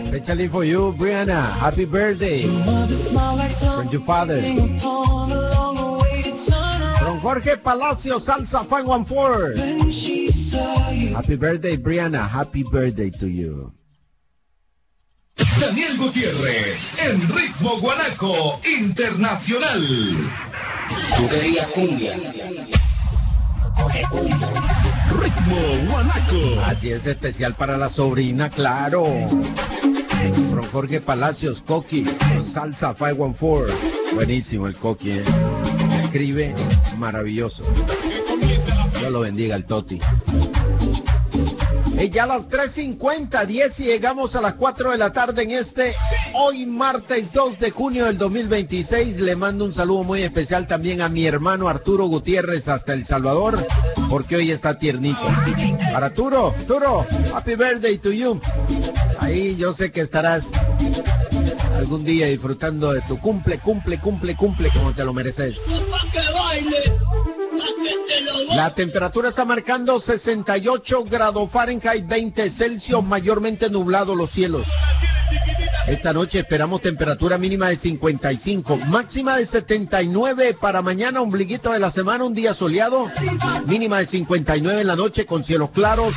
Especially for you, Brianna. Happy birthday from your father. From Jorge Palacio, Salsa 514. Happy birthday, Brianna. Happy birthday to you. Daniel Gutiérrez, en Ritmo Guanaco Internacional. Tubería Cumbia. Ritmo Guanaco. Así es, especial para la sobrina, claro. From Jorge Palacios, Coqui, con Salsa 514. Buenísimo el Coqui, ¿eh? Escribe maravilloso. Dios lo bendiga el Toti. Ya a las 3:50, 10 y llegamos a las 4 de la tarde en hoy martes 2 de junio del 2026. Le mando un saludo muy especial también a mi hermano Arturo Gutiérrez hasta El Salvador, porque hoy está tiernito. Para Arturo, happy birthday to you. Ahí yo sé que estarás algún día disfrutando de tu cumple, como te lo mereces. La temperatura está marcando 68 grados Fahrenheit, 20 Celsius, mayormente nublado los cielos. Esta noche esperamos temperatura mínima de 55, máxima de 79 para mañana, ombliguito de la semana, un día soleado, mínima de 59 en la noche con cielos claros,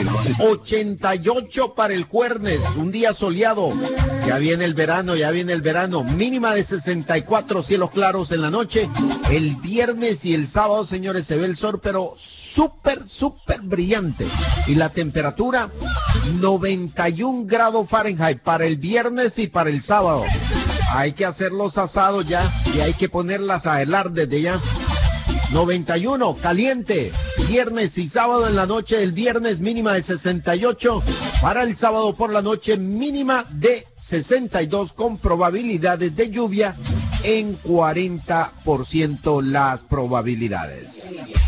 88 para el jueves, un día soleado, ya viene el verano, mínima de 64, cielos claros en la noche. El viernes y el sábado, señores, se ve el sol, pero súper brillante. Y la temperatura, 91 grados Fahrenheit para el viernes y para el sábado. Hay que hacer los asados ya y hay que ponerlas a helar desde ya. 91, caliente, viernes y sábado en la noche, el viernes mínima de 68, para el sábado por la noche mínima de 62 con probabilidades de lluvia en 40% las probabilidades.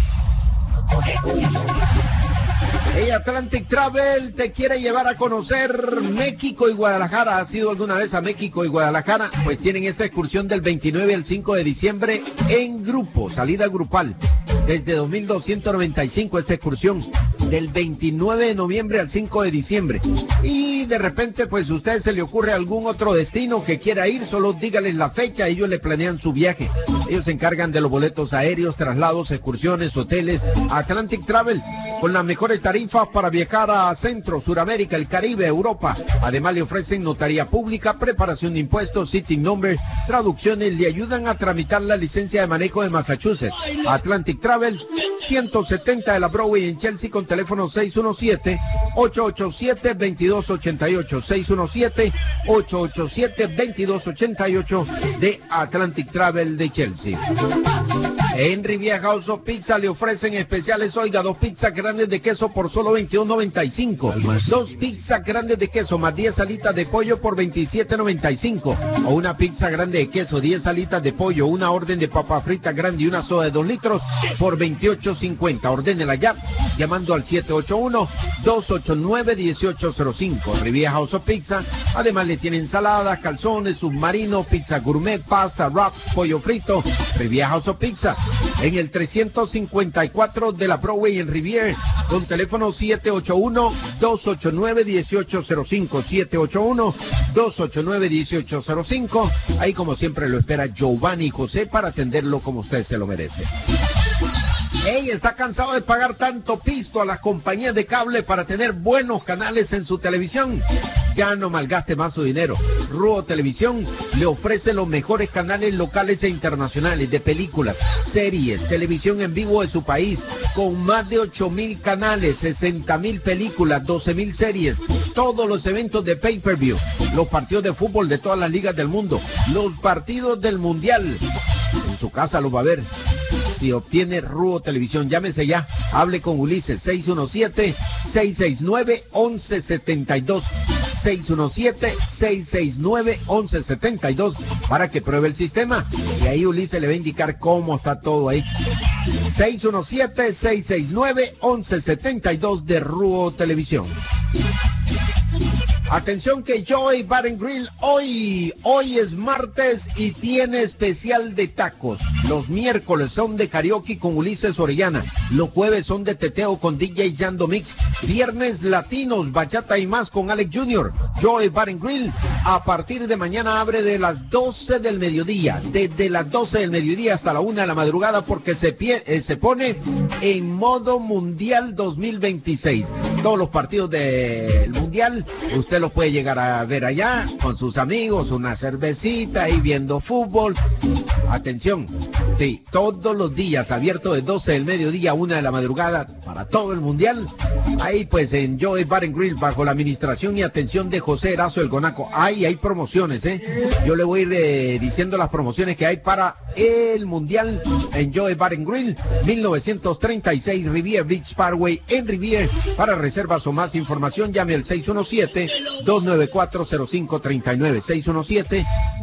Hey, Atlantic Travel te quiere llevar a conocer México y Guadalajara. ¿Has ido alguna vez a México y Guadalajara? Pues tienen esta excursión del 29 al 5 de diciembre en grupo, salida grupal. Desde 2.295 esta excursión, del 29 de noviembre al 5 de diciembre. Y de repente, pues a usted se le ocurre algún otro destino que quiera ir, solo dígales la fecha, ellos le planean su viaje. Ellos se encargan de los boletos aéreos, traslados, excursiones, hoteles. Atlantic Travel, con las mejores tarifas para viajar a Centro, Suramérica, el Caribe, Europa. Además le ofrecen notaría pública, preparación de impuestos, sitting numbers, traducciones, le ayudan a tramitar la licencia de manejo de Massachusetts. Atlantic Travel, 170 de la Broadway en Chelsea, con teléfono 617-887-2288, 617-887-2288 de Atlantic Travel de Chelsea. En Riviera House of Pizza le ofrecen especiales, oiga, 2 pizzas grandes de queso por solo $21.95, 2 pizzas grandes de queso más 10 alitas de pollo por $27.95, o una pizza grande de queso, 10 alitas de pollo, una orden de papa frita grande y una soda de 2 litros por $28.50. Ordénela ya llamando al 781-289-1805. Riviera House of Pizza. Además le tienen ensaladas, calzones, submarino, pizza gourmet, pasta, wrap, pollo frito. Riviera House of Pizza en el 354 de la Broadway en Riviera, con teléfono 781-289-1805, 781-289-1805. Ahí como siempre lo espera Giovanni José para atenderlo como usted se lo merece. Hey, ¿está cansado de pagar tanto pisto a las compañías de cable para tener buenos canales en su televisión? Ya no malgaste más su dinero. Ruo Televisión le ofrece los mejores canales locales e internacionales de películas, series, televisión en vivo de su país, con más de 8,000 canales, 60,000 películas, 12,000 series, todos los eventos de pay-per-view, los partidos de fútbol de todas las ligas del mundo, los partidos del mundial. En su casa los va a ver. Si obtiene Ruo Televisión, llámese ya, hable con Ulises, 617-669-1172, 617-669-1172, para que pruebe el sistema, y ahí Ulises le va a indicar cómo está todo ahí. 617-669-1172 de Ruo Televisión. Atención que Joey Bar and Grill hoy es martes y tiene especial de tacos. Los miércoles son de karaoke con Ulises Orellana. Los jueves son de teteo con DJ Yando Mix. Viernes latinos, bachata y más con Alex Jr. Joey Bar and Grill a partir de mañana abre de las 12 del mediodía. Desde las 12 del mediodía hasta la 1 de la madrugada porque se pone en modo Mundial 2026. Todos los partidos del Mundial usted los puede llegar a ver allá con sus amigos, una cervecita y viendo fútbol. Atención, sí, todos los días abierto de 12 del mediodía a 1 de la madrugada para todo el Mundial. Ahí pues en Joey Bar and Grill bajo la administración y atención de José Erazo del Gonaco. Hay promociones, yo le voy a ir diciendo las promociones que hay para el Mundial en Joey Bar and Grill, 1936 Riviera Beach Parkway en Riviera. Para reservas o más información llame al 617-294-0539,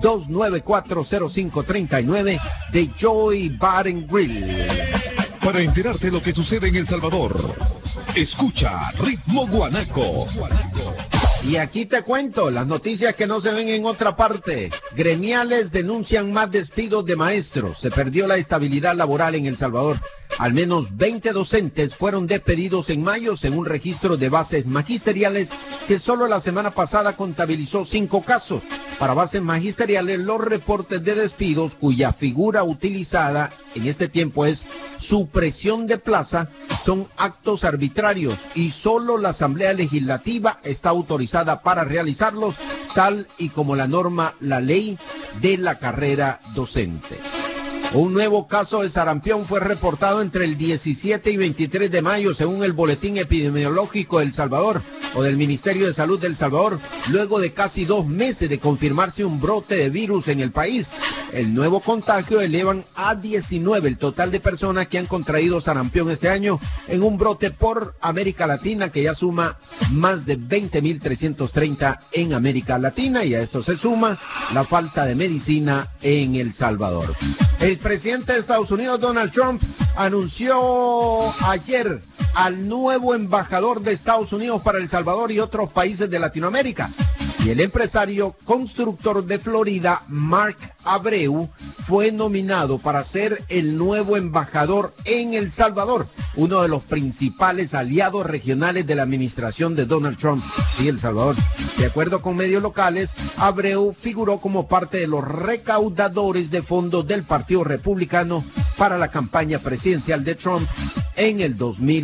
617-294-0539 de Joey Bar and Grill. Para enterarte de lo que sucede en El Salvador, escucha Ritmo Guanaco. Y aquí te cuento las noticias que no se ven en otra parte. Gremiales denuncian más despidos de maestros. Se perdió la estabilidad laboral en El Salvador. Al menos 20 docentes fueron despedidos en mayo según registro de bases magisteriales que solo la semana pasada contabilizó 5 casos. Para bases magisteriales, los reportes de despidos cuya figura utilizada en este tiempo es supresión de plaza son actos arbitrarios y solo la Asamblea Legislativa está autorizada para realizarlos, tal y como la norma la ley de la carrera docente. Un nuevo caso de sarampión fue reportado entre el 17 y 23 de mayo, según el Boletín Epidemiológico de El Salvador, o del Ministerio de Salud de El Salvador, luego de casi 2 meses de confirmarse un brote de virus en el país. El nuevo contagio elevan a 19 el total de personas que han contraído sarampión este año, en un brote por América Latina que ya suma más de 20.330 en América Latina, y a esto se suma la falta de medicina en El Salvador. El presidente de Estados Unidos, Donald Trump, anunció ayer al nuevo embajador de Estados Unidos para El Salvador y otros países de Latinoamérica. Y el empresario constructor de Florida, Mark Abreu, fue nominado para ser el nuevo embajador en El Salvador, uno de los principales aliados regionales de la administración de Donald Trump y El Salvador. De acuerdo con medios locales, Abreu figuró como parte de los recaudadores de fondos del Partido Republicano para la campaña presidencial de Trump en el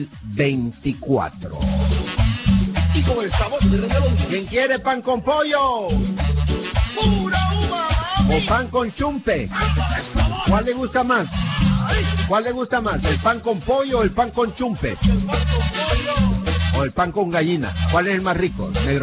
2024. Y con el sabor de ¿Quién quiere pan con pollo? ¡Pura uva, mami! ¿O pan con chumpe? ¿Cuál le gusta más? ¿Cuál le gusta más? ¿El pan con pollo o el pan con chumpe? El pan con pollo. ¿O el pan con gallina? ¿Cuál es el más rico, negro?